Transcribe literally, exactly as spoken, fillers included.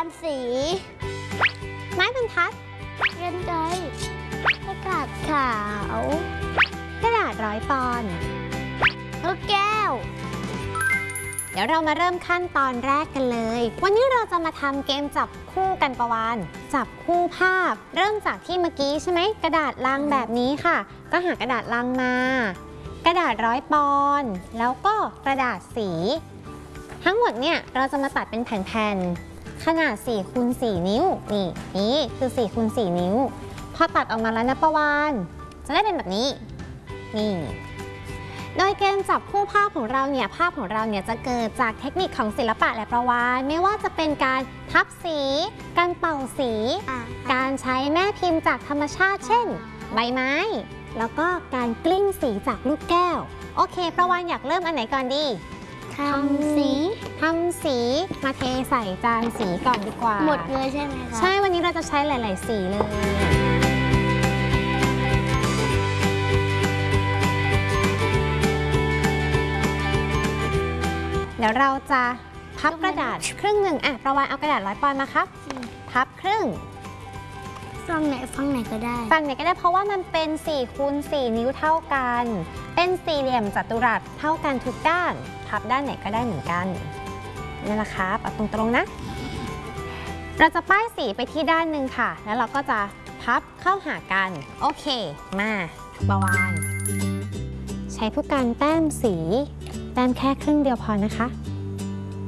านสีไม้บรรทัดเรนไกกระดาษขาวกระดาษร้อยปอนด์ลูกแก้วเดี๋ยวเรามาเริ่มขั้นตอนแรกกันเลยวันนี้เราจะมาทำเกมจับคู่กันประวานจับคู่ภาพเริ่มจากที่เมื่อกี้ใช่ไหมกระดาษลังแบบนี้ค่ะก็หากระดาษลังมากระดาษร้อยปอนด์แล้วก็กระดาษสีทั้งหมดเนี่ยเราจะมาตัดเป็นแผ่นๆขนาดสี่คูณสี่นิ้วนี่นี่คือสี่คูณสี่นิ้วพอตัดออกมาแล้วนะประวานจะได้เป็นแบบนี้นี่โดยเกมจับคู่ภาพของเราเนี่ยภาพของเราเนี่ยจะเกิดจากเทคนิคของศิลปะและประวานไม่ว่าจะเป็นการทับสีการเป่าสีการใช้แม่พิมพ์จากธรรมชาติเช่นใบไม้แล้วก็การกลิ้งสีจากลูกแก้วโอเคประวานอยากเริ่มอันไหนก่อนดีทำสีทำสีมาเทใส่จานสีก่อนดีกว่าหมดเลยใช่ไหมคะใช่วันนี้เราจะใช้หลายๆสีเลยเดี๋ยวเราจะพับกระดาษครึ่งหนึ่งอ่ะประวานเอากระดาษร้อยปอนด์มาครับพับครึ่งฝั่งไหนฝั่งไหนก็ได้ฝั่งไหนก็ได้เพราะว่ามันเป็นสี่คูณสี่นิ้วเท่ากันเป็นสี่เหลี่ยมจัตุรัสเท่ากันทุกด้านพับด้านไหนก็ได้เหมือนกันนี่แหละครับเอาตรงๆนะเราจะป้ายสีไปที่ด้านหนึ่งค่ะแล้วเราก็จะพับเข้าหากันโอเคมาประวานใช้ผู้กันแต้มสีแต้มแค่ครึ่งเดียวพอนะคะ